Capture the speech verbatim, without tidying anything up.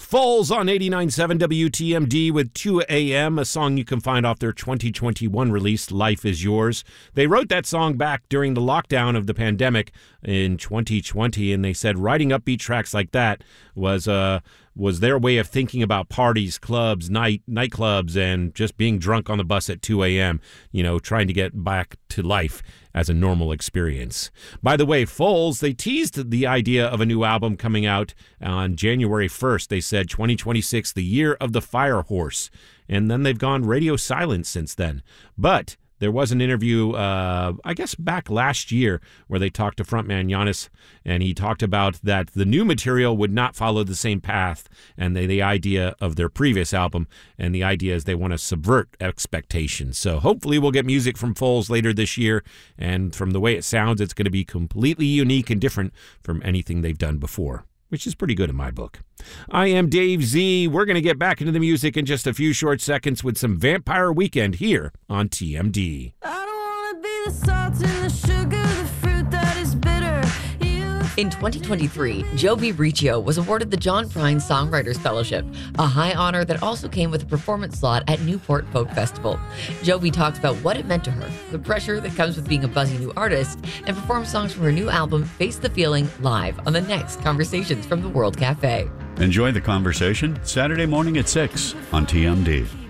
Foals on eighty-nine point seven W T M D with two A M, a song you can find off their twenty twenty-one release, Life Is Yours. They wrote that song back during the lockdown of the pandemic in twenty twenty, and they said writing upbeat tracks like that was uh, was their way of thinking about parties, clubs, night nightclubs, and just being drunk on the bus at two A M, you know, trying to get back to life as a normal experience. By the way, Foals, they teased the idea of a new album coming out on January first. They said twenty twenty-six, the year of the fire horse. And then they've gone radio silent since then. But there was an interview, uh, I guess back last year, where they talked to frontman Giannis, and he talked about that the new material would not follow the same path and the, the idea of their previous album, and the idea is they want to subvert expectations. So hopefully we'll get music from Foals later this year, and from the way it sounds, it's going to be completely unique and different from anything they've done before, which is pretty good in my book. I am Dave Z. We're going to get back into the music in just a few short seconds with some Vampire Weekend here on T M D. I don't want to be the salt and the sugar, the fruit that is bitter. You... In twenty twenty-three, Jovi Riccio was awarded the John Prine Songwriters Fellowship, a high honor that also came with a performance slot at Newport Folk Festival. Jovi talks about what it meant to her, the pressure that comes with being a buzzy new artist, and performs songs from her new album, Face the Feeling, live on the next Conversations from the World Cafe. Enjoy the conversation Saturday morning at six on T M D.